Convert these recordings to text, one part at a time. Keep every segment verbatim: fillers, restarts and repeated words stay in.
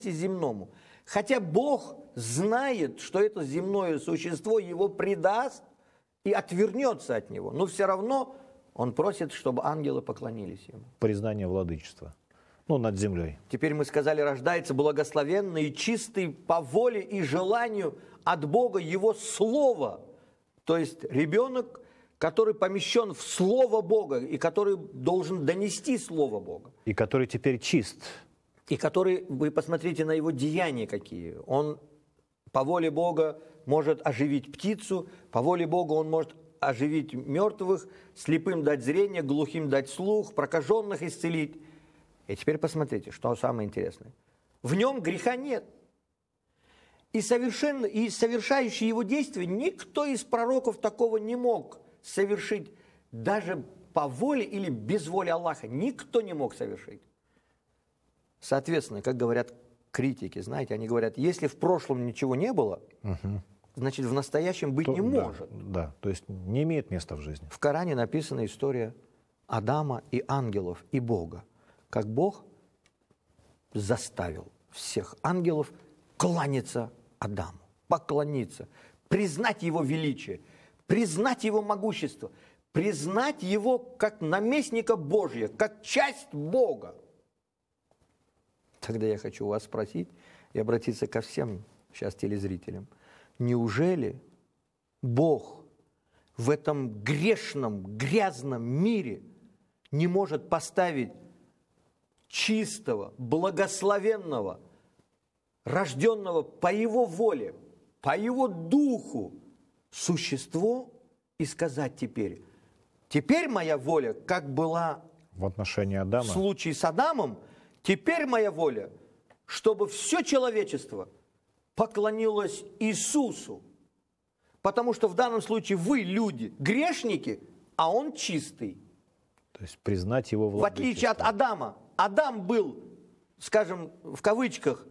земному. Хотя Бог знает, что это земное существо его предаст и отвернется от него. Но все равно он просит, чтобы ангелы поклонились ему. Признание владычества. Ну, над землей. Теперь мы сказали, рождается благословенный и чистый по воле и желанию от Бога его Слово. То есть ребенок, который помещен в Слово Бога и который должен донести Слово Бога. И который теперь чист. И который, вы посмотрите на его деяния какие. Он по воле Бога может оживить птицу, по воле Бога он может оживить мертвых, слепым дать зрение, глухим дать слух, прокаженных исцелить. И теперь посмотрите, что самое интересное. В нем греха нет. И, совершенно, и совершающий его действия никто из пророков такого не мог совершить. Даже по воле или без воли Аллаха. Никто не мог совершить. Соответственно, как говорят критики, знаете, они говорят, если в прошлом ничего не было, угу. значит, в настоящем быть то, не да, может. Да, то есть не имеет места в жизни. В Коране написана история Адама и ангелов, и Бога. Как Бог заставил всех ангелов кланяться Адаму, поклониться, признать его величие, признать его могущество, признать его как наместника Божия, как часть Бога. Тогда я хочу вас спросить и обратиться ко всем сейчас телезрителям. Неужели Бог в этом грешном, грязном мире не может поставить чистого, благословенного, рожденного по его воле, по его духу существо и сказать теперь, теперь моя воля, как была в отношении Адама, в случае с Адамом, теперь моя воля, чтобы все человечество поклонилось Иисусу. Потому что в данном случае вы, люди, грешники, а он чистый. То есть признать его владычество. В отличие от Адама. Адам был, скажем, в кавычках,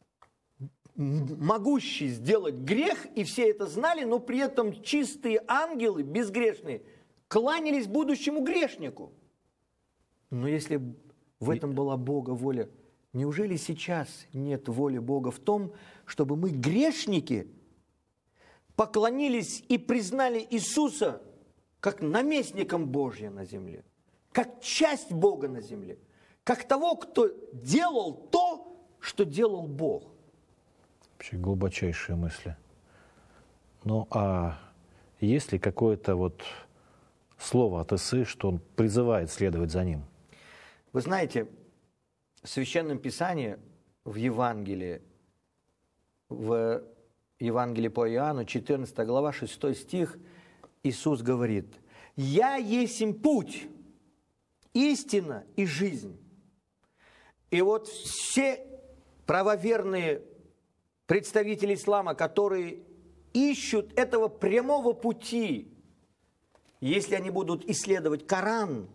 могущий сделать грех, и все это знали, но при этом чистые ангелы, безгрешные, кланялись будущему грешнику. Но если в этом была Бога воля, неужели сейчас нет воли Бога в том, чтобы мы, грешники, поклонились и признали Иисуса как наместником Божьим на земле, как часть Бога на земле, как того, кто делал то, что делал Бог? Вообще глубочайшие мысли. Ну, а есть ли какое-то вот слово от Исы, что он призывает следовать за ним? Вы знаете, в Священном Писании, в Евангелии, в Евангелии по Иоанну, четырнадцатая глава, шестой стих, Иисус говорит, «Я есмь путь, истина и жизнь». И вот все правоверные представители ислама, которые ищут этого прямого пути, если они будут исследовать Коран,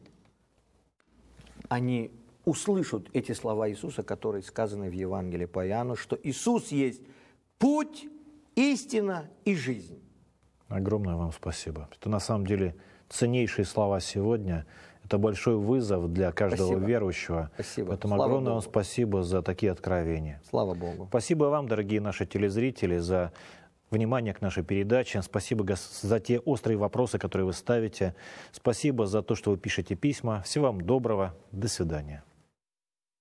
они услышат эти слова Иисуса, которые сказаны в Евангелии по Иоанну, что Иисус есть путь, истина и жизнь. Огромное вам спасибо. Это на самом деле ценнейшие слова сегодня. Это большой вызов для каждого спасибо. верующего. Спасибо. Поэтому Слава огромное Богу. Вам спасибо за такие откровения. Слава Богу. Спасибо вам, дорогие наши телезрители, за внимание к нашей передаче. Спасибо за те острые вопросы, которые вы ставите. Спасибо за то, что вы пишете письма. Всего вам доброго. До свидания.